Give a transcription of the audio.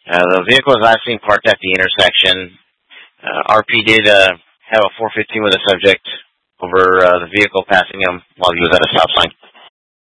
The vehicle was last seen parked at the intersection. RP did have a 415 with a subject over the vehicle passing him while he was at a stop sign.